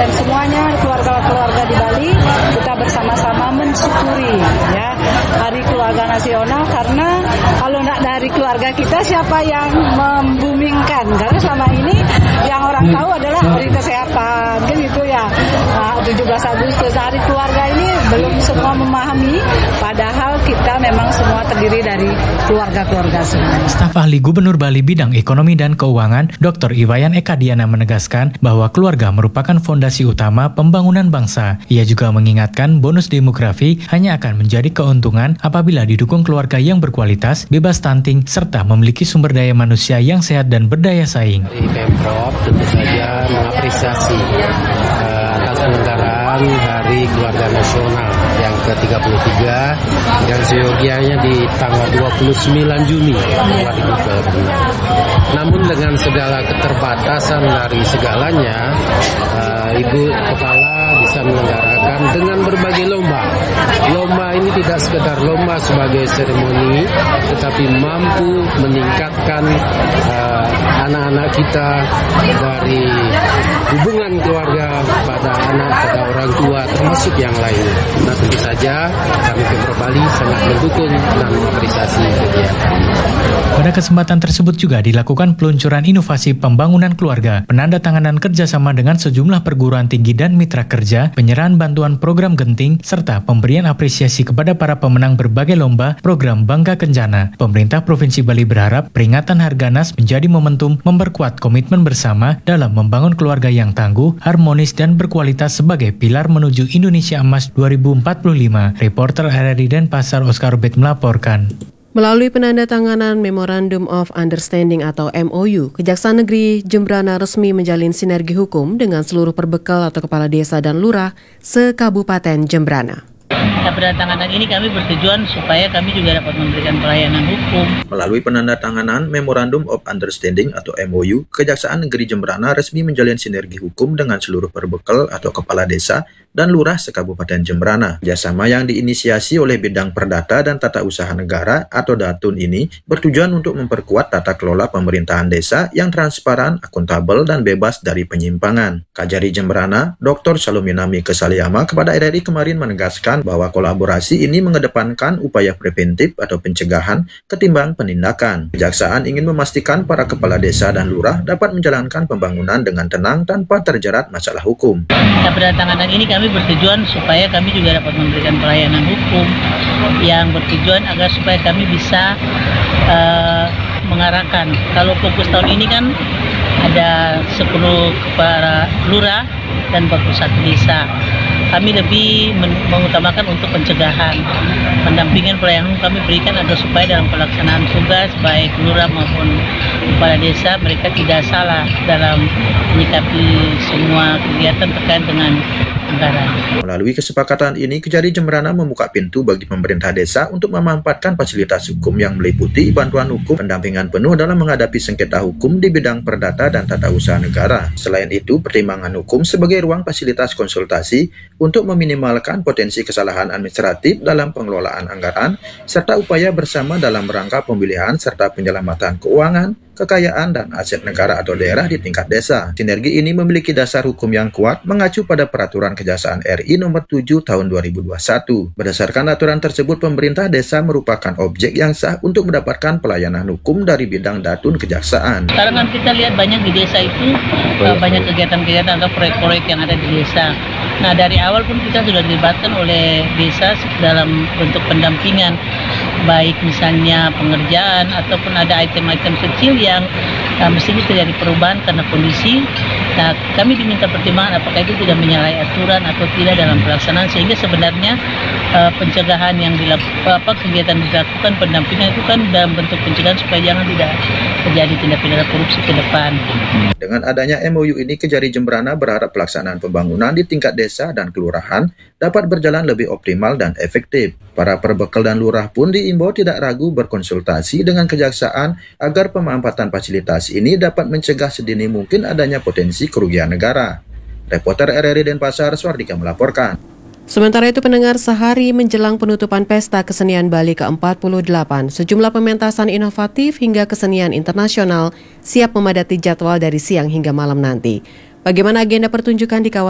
dan semuanya keluarga-keluarga di Bali kita bersama-sama mensyukuri ya Hari Keluarga Nasional, karena kalau tidak dari keluarga kita siapa yang membumingkan? Karena selama ini yang orang tahu adalah Hari Kesehatan kan gitu ya. 17 Agustus Hari Keluarga ini belum semua memahami, padahal kita memang semua terdiri dari keluarga-keluarga semua. Staf ahli Gubernur Bali bidang ekonomi dan keuangan, Dr. Iwayan Eka Diana menegaskan bahwa keluarga merupakan fondasi utama pembangunan bangsa. Ia juga mengingatkan bonus demografi hanya akan menjadi keuntungan apabila didukung keluarga yang berkualitas, bebas stunting, serta memiliki sumber daya manusia yang sehat dan berdaya saing. Pemprov tentu saja mengapresiasi atas penyelenggaraan Hari Keluarga Nasional yang ke-33 dan seyogianya di tanggal 29 Juni 2026. Namun dengan segala keterbatasan dari segalanya, Ibu Kepala bisa menyelenggarakan dengan berbagai lomba. Lomba ini tidak sekedar lomba sebagai seremoni, tetapi mampu meningkatkan anak-anak kita dari hubungan keluarga pada anak, pada orang tua, termasuk yang lain. Nah, tentu saja kami Pemprov Bali sangat mendukung dan mengapresiasi kegiatan. Pada kesempatan tersebut juga dilakukan peluncuran inovasi pembangunan keluarga, penandatanganan kerjasama dengan sejumlah perguruan tinggi dan mitra kerja, penyerahan bantuan program genting, serta pemberian apresiasi kepada para pemenang berbagai lomba program Bangga Kencana. Pemerintah Provinsi Bali berharap peringatan Harganas menjadi momentum memperkuat komitmen bersama dalam membangun keluarga yang tangguh, harmonis, dan berkualitas sebagai pilar menuju Indonesia Emas 2045. Reporter RRI Denpasar Oscar Robert melaporkan. Melalui penandatanganan Memorandum of Understanding atau MOU, Kejaksaan Negeri Jembrana resmi menjalin sinergi hukum dengan seluruh perbekal atau kepala desa dan lurah se-Kabupaten Jembrana. Penandatanganan ini kami bertujuan supaya kami juga dapat memberikan pelayanan hukum. Melalui penandatanganan Memorandum of Understanding atau MOU, Kejaksaan Negeri Jembrana resmi menjalin sinergi hukum dengan seluruh perbekal atau kepala desa dan lurah se-Kabupaten Jembrana. Kerjasama yang diinisiasi oleh Bidang Perdata dan Tata Usaha Negara atau Datun ini bertujuan untuk memperkuat tata kelola pemerintahan desa yang transparan, akuntabel, dan bebas dari penyimpangan. Kajari Jembrana, Dr. Saluminami Kesaliyama kepada RRI kemarin menegaskan bahwa kolaborasi ini mengedepankan upaya preventif atau pencegahan ketimbang penindakan. Kejaksaan ingin memastikan para kepala desa dan lurah dapat menjalankan pembangunan dengan tenang tanpa terjerat masalah hukum. Penandatanganan ini kami bertujuan supaya kami juga dapat memberikan pelayanan hukum yang bertujuan agar supaya kami bisa mengarahkan. Kalau fokus tahun ini kan ada 10 kepala lurah dan 41 desa. Kami lebih mengutamakan untuk pencegahan. Pendampingan pelayanan kami berikan agar supaya dalam pelaksanaan tugas baik lurah maupun kepala desa mereka tidak salah dalam menyikapi semua kegiatan terkait dengan anggaran. Melalui kesepakatan ini, Kejari Jembrana membuka pintu bagi pemerintah desa untuk memanfaatkan fasilitas hukum yang meliputi bantuan hukum, pendampingan penuh dalam menghadapi sengketa hukum di bidang perdata dan tata usaha negara. Selain itu, pertimbangan hukum sebagai ruang fasilitas konsultasi untuk meminimalkan potensi kesalahan administratif dalam pengelolaan anggaran, serta upaya bersama dalam rangka pemilihan serta penyelamatan keuangan, kekayaan, dan aset negara atau daerah di tingkat desa. Sinergi ini memiliki dasar hukum yang kuat mengacu pada Peraturan Kejaksaan RI Nomor 7 Tahun 2021. Berdasarkan aturan tersebut, pemerintah desa merupakan objek yang sah untuk mendapatkan pelayanan hukum dari bidang datun kejaksaan. Sekarang kan kita lihat banyak di desa itu banyak kegiatan-kegiatan atau proyek-proyek yang ada di desa. Nah, dari awal pun kita sudah dilibatkan oleh desa dalam bentuk pendampingan, baik misalnya pengerjaan ataupun ada item-item kecil yang mestinya terjadi perubahan karena kondisi. Nah, kami diminta pertimbangan apakah itu tidak menyalahi aturan atau tidak dalam pelaksanaan, sehingga sebenarnya pencegahan yang kegiatan dilakukan pendampingan itu kan dalam bentuk pencegahan supaya jangan tidak terjadi tindak pidana korupsi ke depan. Dengan adanya MOU ini, Kejari Jembrana berharap pelaksanaan pembangunan di tingkat desa dan kelurahan dapat berjalan lebih optimal dan efektif. Para perbekal dan lurah pun diimbau tidak ragu berkonsultasi dengan kejaksaan agar pemanfaatan fasilitas ini dapat mencegah sedini mungkin adanya potensi kerugian negara. Reporter RRI Denpasar, Swardika melaporkan. Sementara itu, pendengar, sehari menjelang penutupan Pesta Kesenian Bali ke-48, sejumlah pementasan inovatif hingga kesenian internasional siap memadati jadwal dari siang hingga malam nanti. Bagaimana agenda pertunjukan di kawasan